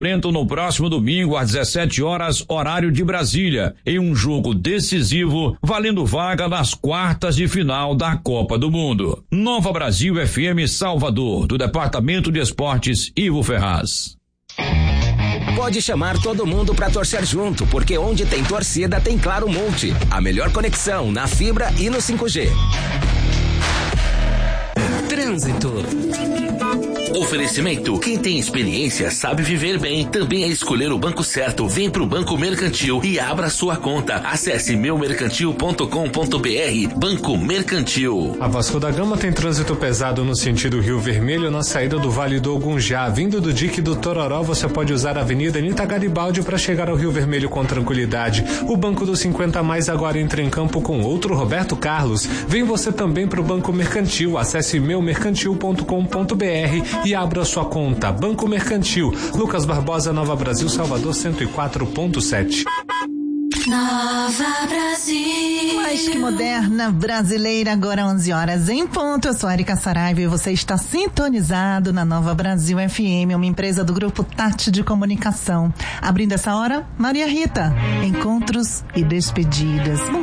enfrentam no próximo domingo às 17 horas, horário de Brasília, em um jogo decisivo, valendo vaga nas quartas de final da Copa do Mundo. Nova Brasil FM Salvador, do Departamento de Esportes Ivo Ferraz. Pode chamar todo mundo para torcer junto, porque onde tem torcida tem Claro Multi. A melhor conexão na fibra e no 5G. Trânsito. Oferecimento: quem tem experiência sabe viver bem. Também é escolher o banco certo. Vem pro Banco Mercantil e abra sua conta. Acesse meumercantil.com.br. Banco Mercantil. A Vasco da Gama tem trânsito pesado no sentido Rio Vermelho na saída do Vale do Ogunjá. Vindo do dique do Tororó, você pode usar a Avenida Anita Garibaldi para chegar ao Rio Vermelho com tranquilidade. O Banco dos 50 Mais agora entra em campo com outro Roberto Carlos. Vem você também pro Banco Mercantil. Acesse meumercantil.com.br e abra sua conta. Banco Mercantil, Lucas Barbosa, Nova Brasil, Salvador 104.7. Nova Brasil. Mais que moderna, brasileira, agora 11 horas em ponto. Eu sou a Erika Saraiva e você está sintonizado na Nova Brasil FM, uma empresa do Grupo Tati de Comunicação. Abrindo essa hora, Maria Rita, encontros e despedidas.